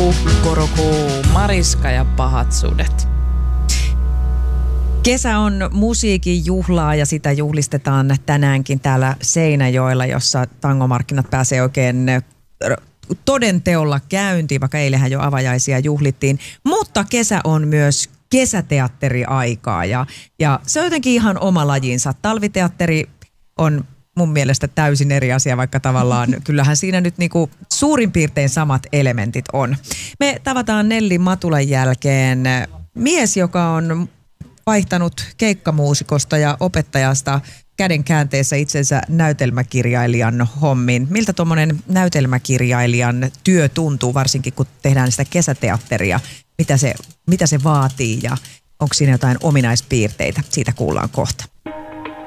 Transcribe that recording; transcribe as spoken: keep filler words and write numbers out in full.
Kukkurukuu, Mariska ja pahat sudet. Kesä on musiikin juhlaa ja sitä juhlistetaan tänäänkin täällä Seinäjoella, jossa tangomarkkinat pääsee oikein todenteolla käyntiin, vaikka eilenhän jo avajaisia juhlittiin. Mutta kesä on myös kesäteatteriaikaa ja, ja se on jotenkin ihan oma lajinsa. Talviteatteri on mun mielestä täysin eri asia, vaikka tavallaan kyllähän siinä nyt niinku suurin piirtein samat elementit on. Me tavataan Nelli Matulan jälkeen mies, joka on vaihtanut keikkamuusikosta ja opettajasta käden käänteessä itsensä näytelmäkirjailijan hommiin. Miltä tuommoinen näytelmäkirjailijan työ tuntuu, varsinkin kun tehdään sitä kesäteatteria? Mitä se, mitä se vaatii ja onko siinä jotain ominaispiirteitä? Siitä kuullaan kohta.